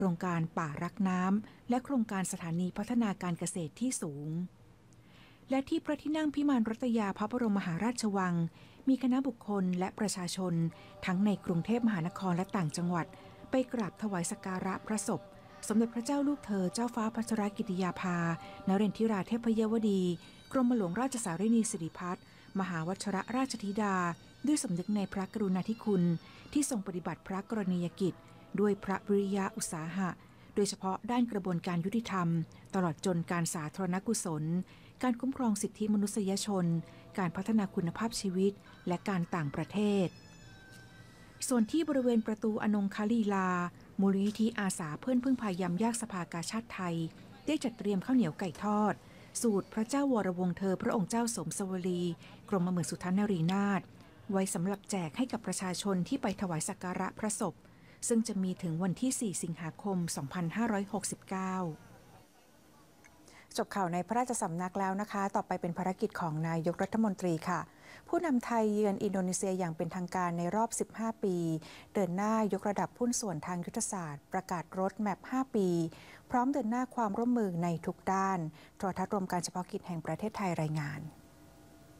โครงการป่ารักน้ำและโครงการสถานีพัฒนาการเกษตรที่สูงและที่พระที่นั่งพิมานรัตยาพระบรมมหาราชวังมีคณะบุคคลและประชาชนทั้งในกรุงเทพมหานครและต่างจังหวัดไปกราบถวายสักการะพระศพสมเด็จพระเจ้าลูกเธอเจ้าฟ้าพัชรกิติยาภานเรนทิราเทพยวดีกรมหลวงราชสารินีสิริพัฒน์มหาวชรราชธิดาด้วยสำนึกในพระกรุณาธิคุณที่ทรงปฏิบัติพระกรณียกิจด้วยพระวิริยะอุตสาหะโดยเฉพาะด้านกระบวนการยุติธรรมตลอดจนการสาธารณกุศลการคุ้มครองสิทธิมนุษยชนการพัฒนาคุณภาพชีวิตและการต่างประเทศส่วนที่บริเวณประตูอนงคลีลามูลนิธิอาสาเพื่อนพึ่งพายามยากสภากาชาติไทยได้จัดเตรียมข้าวเหนียวไก่ทอดสูตรพระเจ้าวรวงศ์เธอพระองค์เจ้าสมสวลีกรมหมื่นสุทัศนรีนาถไว้สำหรับแจกให้กับประชาชนที่ไปถวายสักการะพระศพซึ่งจะมีถึงวันที่ 4 สิงหาคม 2569จบข่าวในพระราชสำนักแล้วนะคะต่อไปเป็นภารกิจของนายกรัฐมนตรีค่ะผู้นำไทยเยือนอินโดนีเซียอย่างเป็นทางการในรอบ 15 ปีเดินหน้ายกระดับหุ้นส่วนทางยุทธศาสตร์ประกาศรถแมพ 5 ปีพร้อมเดินหน้าความร่วมมือในทุกด้านโทรทัศน์รวมการเฉพาะกิจแห่งประเทศไทยรายงาน